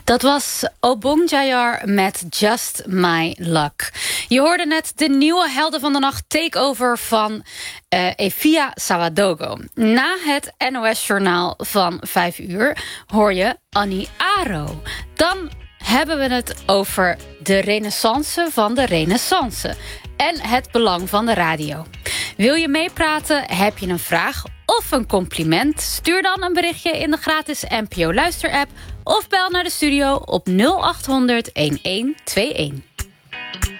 Dat was Obong Jayar met Just My Luck. Je hoorde net de nieuwe Helden van de Nacht takeover van Efia Sawadogo. Na het NOS-journaal van 5 uur hoor je Annie Aro. Dan hebben we het over de renaissance van de renaissance en het belang van de radio. Wil je meepraten? Heb je een vraag of een compliment? Stuur dan een berichtje in de gratis NPO Luister-app of bel naar de studio op 0800 1121.